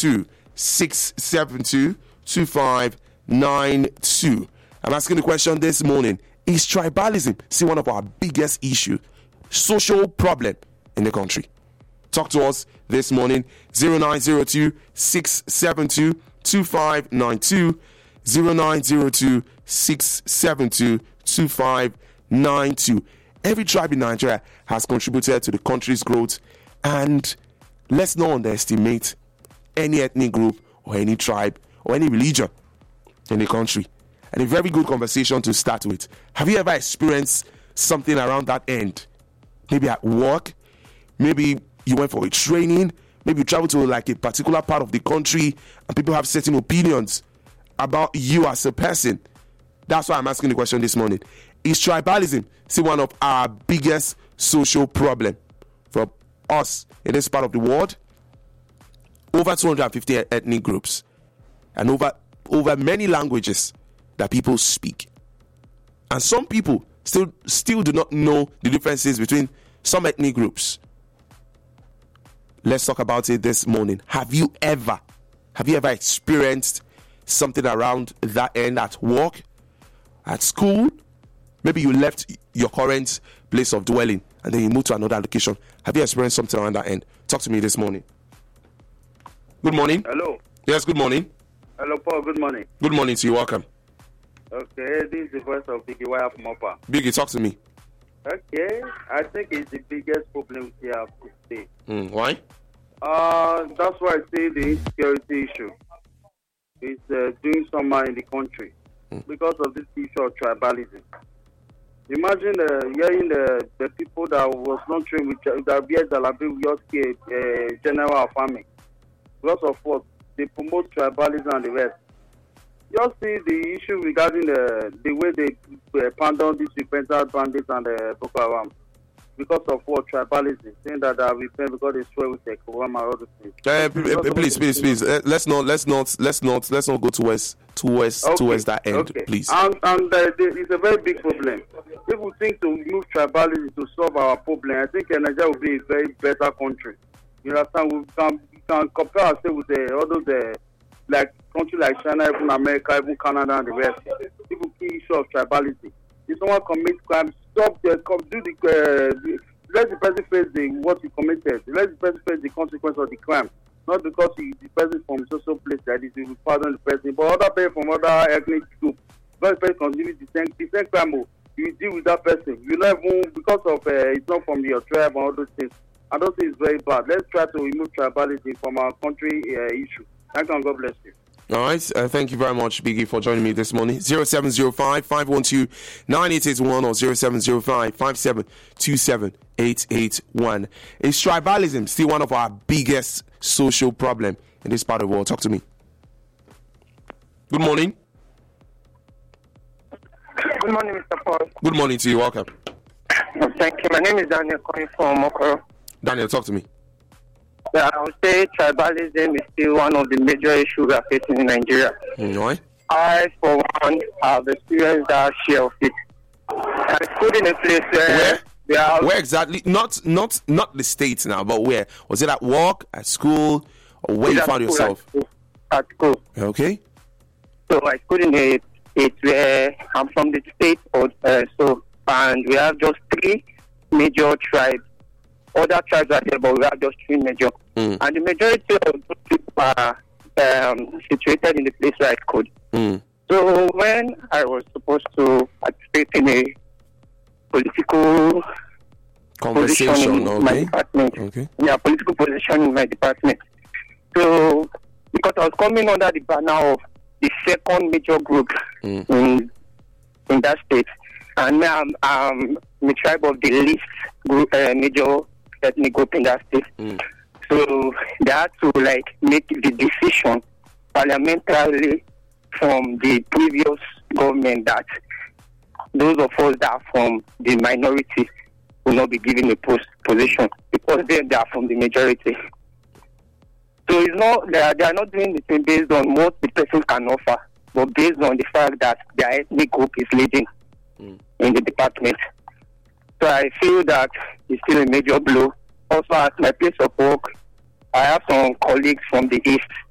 09026722592. I'm asking the question this morning: is tribalism still one of our biggest issues, social problem in the country? Talk to us this morning. 0902-672-2592. 0902-672-2592. Every tribe in Nigeria has contributed to the country's growth, and let's not underestimate any ethnic group or any tribe or any religion in the country. And a very good conversation to start with. Have you ever experienced something around that end? Maybe at work, maybe you went for a training, maybe you travel to like a particular part of the country and people have certain opinions about you as a person. That's why I'm asking the question this morning. Is tribalism still one of our biggest social problems for us in this part of the world? Over 250 ethnic groups and over many languages that people speak. And some people still do not know the differences between some ethnic groups. Let's talk about it this morning. Have you ever experienced something around that end at work, at school? Maybe you left your current place of dwelling and then you moved to another location. Have you experienced something around that end? Talk to me this morning. Good morning. Hello. Yes, good morning. Hello, Paul. Good morning. Good morning to you. Welcome. Okay, this is the voice of Biggie Wire from Upper. Biggie, talk to me. Okay, I think it's the biggest problem we have today. Why? That's why I say the insecurity issue is doing somehow in the country because of this issue of tribalism. Imagine hearing the people that was not trained with that wear Jalabi with your general farming. Because of what? They promote tribalism and the rest. Just see the issue regarding the way they pardon these repentant bandits and Boko Haram. Because of what? Tribalism. Saying that they repent because they swear with the Quran and all those things. Please. Let's not go towards that end, please. And it's a very big problem. People think to remove tribalism to solve our problem. I think Nigeria will be a very better country. You understand? We can compare ourselves with all those like countries like China, even America, even Canada, and the rest. People key issue of tribalism. If someone commits crime, stop let the person face what he committed. Let the person face the consequence of the crime. Not because the person from social place that is will pardon the person, but other people from other ethnic group. Because the person continues the same crime, you deal with that person. You know, because of it's not from your tribe and all those things. I don't think it's very bad. Let's try to remove tribalism from our country issue. Thank you and God bless you. All right. Thank you very much, Biggie, for joining me this morning. 0705-512-9881 or 0705-5727-881. Is tribalism still one of our biggest social problems in this part of the world? Talk to me. Good morning. Good morning, Mr. Paul. Good morning to you. Welcome. Thank you. My name is Daniel, calling from Okoro. Daniel, talk to me. Yeah, I would say tribalism is still one of the major issues we are facing in Nigeria. Why? I, for one, have experienced that share of it. I'm schooled in a place where exactly? Not the States now, but where? Was it at work, at school, or where you found yourself? At school. Okay. So I schooled in a place where I'm from the state, and we have just 3 major tribes. Other tribes are there, but we have just 3 major. And the majority of those people are situated in the place where I schooled. So when I was supposed to participate in a political conversation in my department, political position in my department. So because I was coming under the banner of the second major group in that state, and now I'm the tribe of the least group, major ethnic group in that state. So they had to make the decision parliamentarily from the previous government that those of us that are from the minority will not be given a position because they are from the majority. So it's not they are not doing the thing based on what the person can offer, but based on the fact that their ethnic group is leading in the department. So I feel that it's still a major blow. Also, at my place of work, I have some colleagues from the East